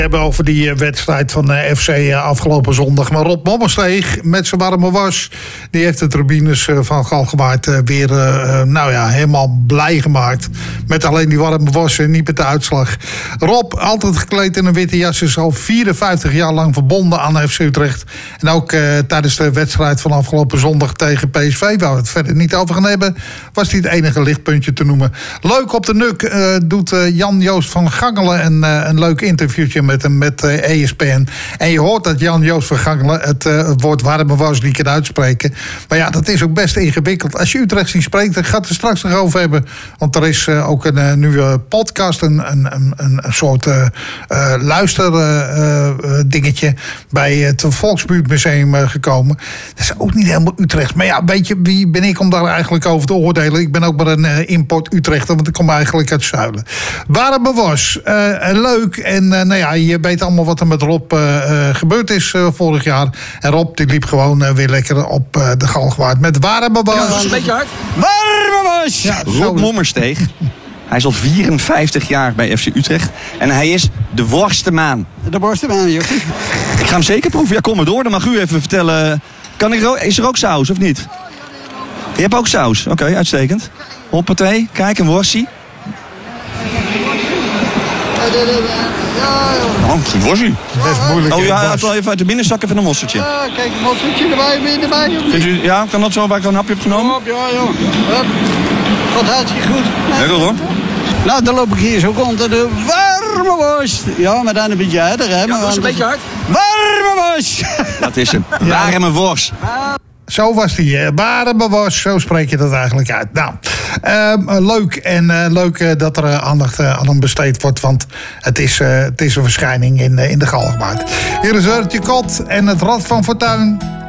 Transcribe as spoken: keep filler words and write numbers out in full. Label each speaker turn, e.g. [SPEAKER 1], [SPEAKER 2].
[SPEAKER 1] We hebben over die wedstrijd van F C afgelopen zondag. Maar Rob Mommersteeg met zijn warme was, die heeft de tribunes van Galgenwaard weer uh, nou ja, helemaal blij gemaakt. Met alleen die warme was en niet met de uitslag. Rob, altijd gekleed in een witte jas, is al vierenvijftig jaar lang verbonden aan F C Utrecht. En ook uh, tijdens de wedstrijd van afgelopen zondag tegen P S V, waar we het verder niet over gaan hebben, was hij het enige lichtpuntje te noemen. Leuk op de Nuk uh, doet uh, Jan-Joost van Gangelen een, uh, een leuk interviewtje met hem met uh, E S P N. En je hoort dat Jan-Joost van Gangelen het, uh, het woord warme was niet kan uitspreken. Maar ja, dat is ook best ingewikkeld. Als je Utrecht niet spreekt, dan gaat het er straks nog over hebben. Want er is uh, ook een uh, nieuwe podcast, een, een, een, een soort uh, uh, luister uh, uh, dingetje bij het Volksbuurtmuseum uh, gekomen. Dat is ook niet helemaal Utrecht. Maar ja, weet je, wie ben ik om daar eigenlijk over te oordelen? Ik ben ook maar een uh, import Utrechter, want ik kom eigenlijk uit Zuiden. Warme was. Uh, leuk. En uh, nou ja, je weet allemaal wat er met Rob uh, uh, gebeurd is uh, vorig jaar. En Rob, die liep gewoon uh, weer lekker op uh, de Galgenwaard met warme was.
[SPEAKER 2] Ja, dat is een beetje hard.
[SPEAKER 3] Warme was!
[SPEAKER 1] Ja,
[SPEAKER 3] Rob Mommersteeg. Hij is al vierenvijftig jaar bij F C Utrecht. En hij is de worstenmaan.
[SPEAKER 2] De worstenmaan, Jukkie.
[SPEAKER 3] Ik ga hem zeker proeven. Ja, kom maar door. Dan mag u even vertellen. Kan ik ro- is er ook saus of niet? Je hebt ook saus. Oké, okay, uitstekend. Hoppatee. Kijk, een worstie. Oh, een worstie.
[SPEAKER 1] Best moeilijk.
[SPEAKER 3] Oh ja, wel even uit de binnenzak even een mossertje.
[SPEAKER 2] Ja, kijk, een mossertje erbij, weer erbij.
[SPEAKER 3] Vindt u, ja, kan dat zo waar ik een hapje heb genomen?
[SPEAKER 2] Op, ja, joh. Hup. Gaat hartstikke goed.
[SPEAKER 3] Lekker hoor.
[SPEAKER 2] Nou, dan loop ik hier zo rond de warme worst. Ja, maar dan een beetje harder, hè.
[SPEAKER 4] Ja, dat is een beetje hard.
[SPEAKER 2] Warme worst.
[SPEAKER 3] Dat is hem. Warme worst.
[SPEAKER 1] Zo was die, uh, warme was, zo spreek je dat eigenlijk uit. Nou, uh, leuk en uh, leuk uh, dat er uh, aandacht uh, aan hem besteed wordt, want het is, uh, het is een verschijning in, uh, in de Galgenwaard. Hier is Urtje Kot en het Rad van Fortuin.